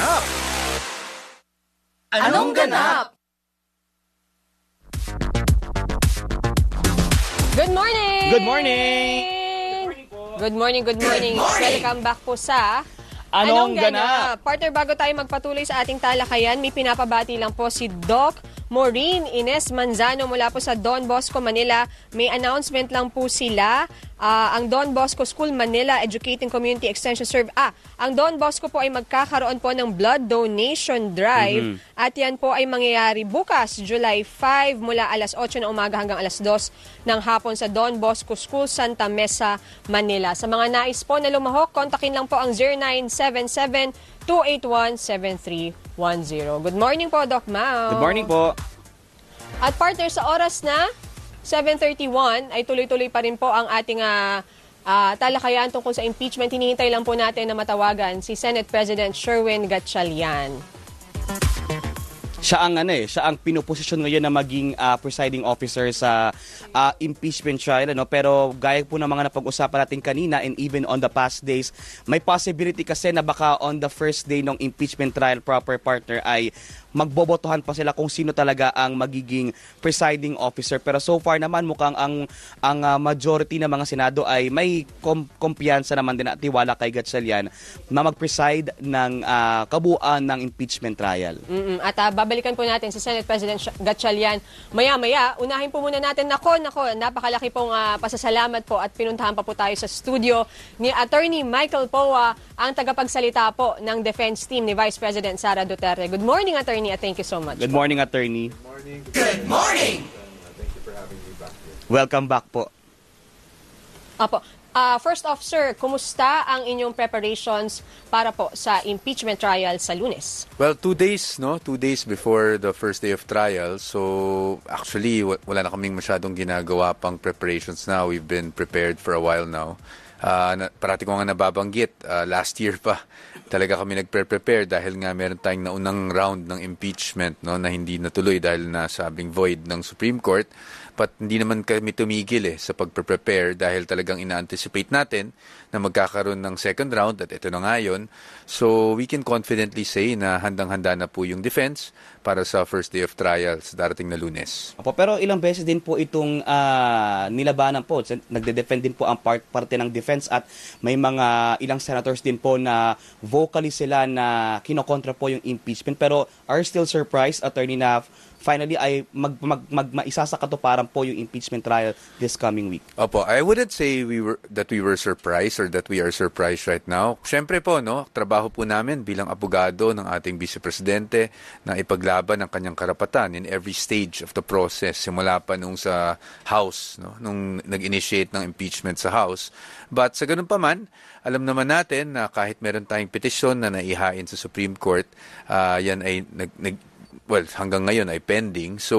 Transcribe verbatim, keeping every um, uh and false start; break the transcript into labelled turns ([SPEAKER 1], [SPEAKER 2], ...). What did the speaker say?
[SPEAKER 1] ganap?
[SPEAKER 2] Anong ganap?
[SPEAKER 3] Good morning!
[SPEAKER 2] Good morning!
[SPEAKER 3] Good morning, good morning. Welcome back po sa
[SPEAKER 2] Anong Ganap?
[SPEAKER 3] Partner, bago tayo magpatuloy sa ating talakayan, may pinapabati lang po si Doc Maureen Ines Manzano mula po sa Don Bosco, Manila. May announcement lang po sila. Uh, ang Don Bosco School Manila Educating Community Extension Serve. Ah, ang Don Bosco po ay magkakaroon po ng blood donation drive. Mm-hmm. At yan po ay mangyayari bukas, July fifth, mula alas otso ng umaga hanggang alas dos ng hapon sa Don Bosco School, Santa Mesa, Manila. Sa mga nais po na lumahok, kontakin lang po ang zero nine seven seven, two eight one, seven three one zero. Good morning po, Doc Mau.
[SPEAKER 2] Good morning po.
[SPEAKER 3] At partner, sa oras na seven thirty-one ay tuloy-tuloy pa rin po ang ating uh, uh, talakayan tungkol sa impeachment. Hinihintay lang po natin na matawagan si Senate President Sherwin Gatchalian.
[SPEAKER 2] Siya ang ano eh, siya ang pinoposisyon ngayon na maging uh, presiding officer sa uh, impeachment trial, ano? Pero gaya po ng mga napag-usapan natin kanina and even on the past days, may possibility kasi na baka on the first day ng impeachment trial, proper partner, ay magbobotohan pa sila kung sino talaga ang magiging presiding officer. Pero so far naman mukhang ang ang uh, majority ng mga senado ay may kom- kumpiyansa naman din at tiwala kay Gatchalian na mag-preside ng uh, kabuuan ng impeachment trial.
[SPEAKER 3] Mm-mm. At uh, babalikan po natin si Senate President Gatchalian maya-maya. Unahin po muna natin, nako, nako, napakalaki pong uh, pasasalamat po at pinuntahan pa po tayo sa studio ni Attorney Michael Poa, ang tagapagsalita po ng defense team ni Vice President Sara Duterte. Good morning, Attorney. Thank you so much.
[SPEAKER 2] Good morning, Attorney.
[SPEAKER 4] Good morning.
[SPEAKER 1] Good morning!
[SPEAKER 4] Thank you for having me back here.
[SPEAKER 2] Welcome back po.
[SPEAKER 3] Apo. Uh, first off, sir, kumusta ang inyong preparations para po sa impeachment trial sa Lunes?
[SPEAKER 4] Well, two days, no? Two days before the first day of trial. So, actually, wala na kaming masyadong ginagawa pang preparations now. We've been prepared for a while now. Uh, na, parati ko nga nababanggit, uh, last year pa talaga kami nagpre-prepare dahil nga meron tayong naunang round ng impeachment, no, na hindi natuloy dahil nasabing void ng Supreme Court. But hindi naman kami tumigil eh, sa pagpre-prepare dahil talagang ina-anticipate natin na magkakaroon ng second round at ito na nga yun. So we can confidently say na handang-handa na po yung defense para sa first day of trial sa darating na Lunes.
[SPEAKER 2] Opo, pero ilang beses din po itong uh, nilabanan po. Nagde-defend din po ang part, parte ng defense at may mga ilang senators din po na vocally sila na kinokontra po yung impeachment. Pero are still surprised, Attorney, na finally ay mag, mag, mag, maisasakatuparan po yung impeachment trial this coming week?
[SPEAKER 4] Opo, I wouldn't say we were that we were surprised or that we are surprised right now. Siyempre po, no, trabaho po namin bilang abogado ng ating Vice Presidente na ipaglaban ang kanyang karapatan in every stage of the process, simula pa nung sa House, no, nung nag-initiate ng impeachment sa House. But sa ganun pa man, alam naman natin na kahit meron tayong petisyon na naihain sa Supreme Court, uh, yan ay nag, nag well, hanggang ngayon ay pending. So